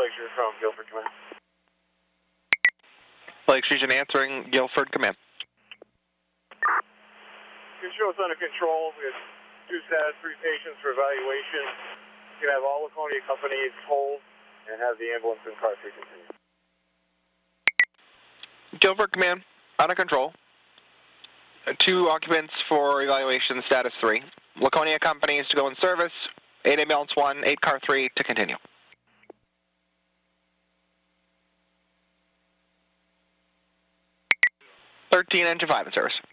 Lakeshore from Guilford Command. Lakeshore Region answering Guilford Command. Control's under control. We have 2 status 3 patients for evaluation. You can have all Laconia companies hold and have the ambulance and car 3 continue. Guilford Command, under control. 2 occupants for evaluation, status 3. Laconia companies to go in service. 8 ambulance 1, 8 car 3 to continue. 13 engine 5 in service.